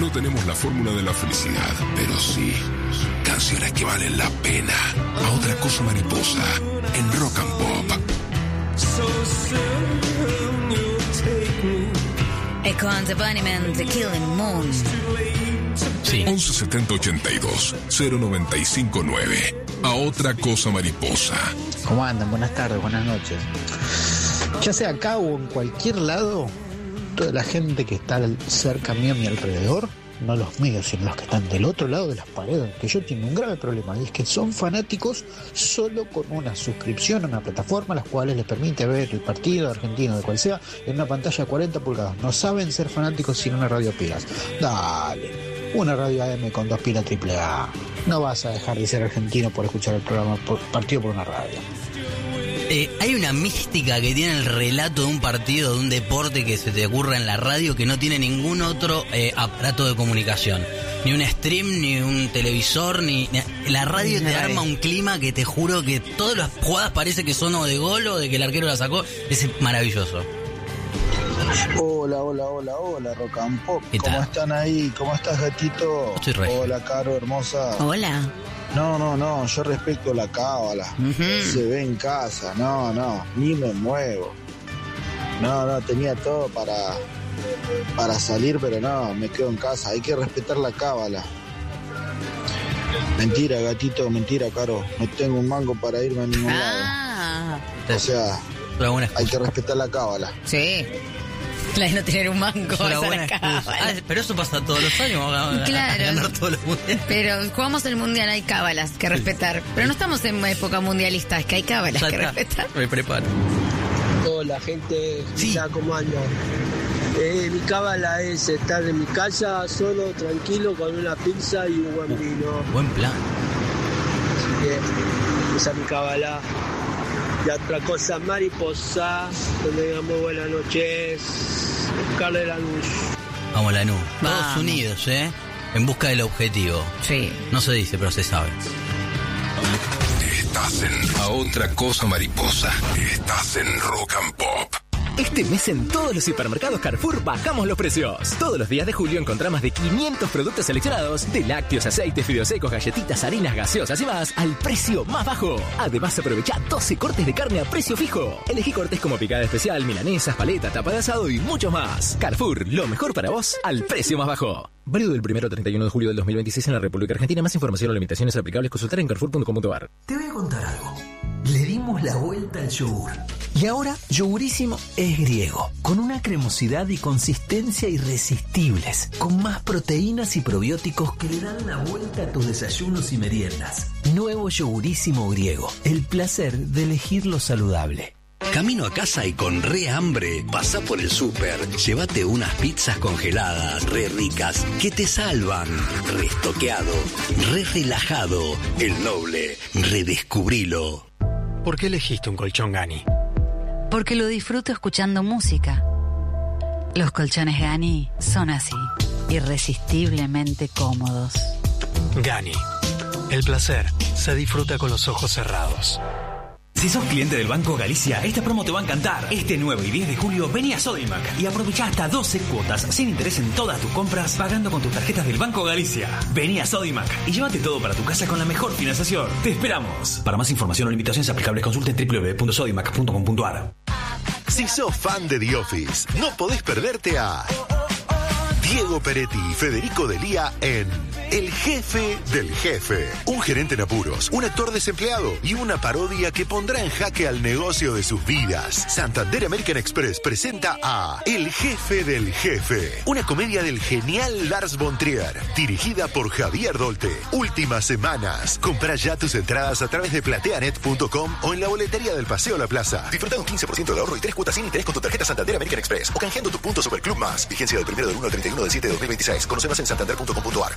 No tenemos la fórmula de la felicidad, pero sí canciones que valen la pena. A otra cosa mariposa en Rock and Pop. Eco Accompaniment de Killing Moon. Sí. 117082-0959. A otra cosa mariposa. ¿Cómo andan? Buenas tardes, buenas noches. Ya sea acá o en cualquier lado, toda la gente que está cerca mío a mi alrededor, no los míos, sino los que están del otro lado de las paredes, que yo tengo un grave problema, y es que son fanáticos solo con una suscripción a una plataforma, las cuales les permite ver el partido argentino, de cual sea, en una pantalla de 40 pulgadas. No saben ser fanáticos sin una radio pilas. Dale, una radio AM con 2 pilas AAA. No vas a dejar de ser argentino por escuchar el programa partido por una radio. Hay una mística que tiene el relato de un partido, de un deporte que se te ocurra en la radio que no tiene ningún otro aparato de comunicación. Ni un stream, ni un televisor, ni la radio te arma un clima que te juro que todas las jugadas parece que son o de gol o de que el arquero la sacó. Es maravilloso. Hola, Rock and Pop. ¿Cómo están ahí? ¿Cómo estás, gatito? Estoy re. Hola, Caro, hermosa. Hola. No, yo respeto la cábala. Se ve en casa, ni me muevo. No, tenía todo para salir, pero no, me quedo en casa. Hay que respetar la cábala. Mentira, gatito, mentira, Caro. No tengo un mango para irme a ningún lado. O sea, hay que respetar la cábala. Sí. La de no tener un mango. Pero eso pasa todos los años. Claro. A ganar todos los mundiales. Pero jugamos el mundial, hay cábalas que respetar. Pero no estamos en época mundialista, es que hay cábalas que respetar. Me preparo. Hola, gente. ¿Cómo andan? Mi cábala es estar en mi casa solo, tranquilo, con una pizza y un buen vino. Buen plan. Así que esa es mi cábala. Y otra cosa, mariposa, donde digamos buenas noches, Oscar de Lanús. Vamos, Lanús. Todos unidos, en busca del objetivo. Sí. No se dice, pero se sabe. Estás en A Otra Cosa Mariposa. Estás en Rock and Pop. Este mes en todos los supermercados Carrefour bajamos los precios. Todos los días de julio encontrá más de 500 productos seleccionados, de lácteos, aceites, fideos secos, galletitas, harinas, gaseosas y más, al precio más bajo. Además, aprovecha 12 cortes de carne a precio fijo. Elegí cortes como picada especial, milanesas, paleta, tapa de asado y muchos más. Carrefour, lo mejor para vos, al precio más bajo. Válido del 1 al 31 de julio del 2026 en la República Argentina. Más información o limitaciones aplicables consultar en carrefour.com.ar. Te voy a contar algo. Le dimos la vuelta al yogur. Y ahora, Yogurísimo es griego, con una cremosidad y consistencia irresistibles, con más proteínas y probióticos que le dan la vuelta a tus desayunos y meriendas. Nuevo Yogurísimo griego, el placer de elegir lo saludable. Camino a casa y con re hambre, pasá por el súper, llévate unas pizzas congeladas, re ricas, que te salvan. Re estoqueado, re relajado, el Noble, redescubrilo. ¿Por qué elegiste un colchón Gani? Porque lo disfruto escuchando música. Los colchones Gani son así, irresistiblemente cómodos. Gani, el placer se disfruta con los ojos cerrados. Si sos cliente del Banco Galicia, esta promo te va a encantar. Este 9 y 10 de julio vení a Sodimac y aprovechá hasta 12 cuotas sin interés en todas tus compras pagando con tus tarjetas del Banco Galicia. Vení a Sodimac y llévate todo para tu casa con la mejor financiación. ¡Te esperamos! Para más información o limitaciones aplicables consulte en www.sodimac.com.ar. Si sos fan de The Office, no podés perderte a Diego Peretti y Federico Delía en El Jefe del Jefe. Un gerente en apuros, un actor desempleado y una parodia que pondrá en jaque al negocio de sus vidas. Santander American Express presenta a El Jefe del Jefe, una comedia del genial Lars von Trier, dirigida por Javier Dolte. Últimas semanas. Comprá ya tus entradas a través de plateanet.com o en la boletería del Paseo La Plaza. Disfruta de un 15% de ahorro y 3 cuotas sin interés con tu tarjeta Santander American Express o canjeando tus puntos Superclub Más. Vigencia del 1 del 1 al 31 del 7 de 2026. Conoce más en santander.com.ar.